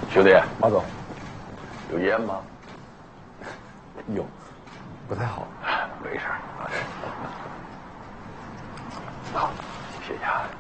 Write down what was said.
兄弟， 马总， 有烟吗？ 有，不太好。 没事。好，谢谢啊。